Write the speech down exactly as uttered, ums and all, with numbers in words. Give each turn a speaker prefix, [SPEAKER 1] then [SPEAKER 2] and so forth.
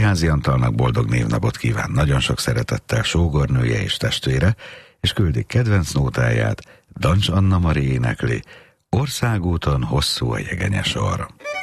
[SPEAKER 1] Újházi Antalnak boldog névnapot kíván nagyon sok szeretettel sógornője és testvére, és küldik kedvenc nótáját, Dancs Anna Mari énekli, Országúton hosszú a jegenyesor.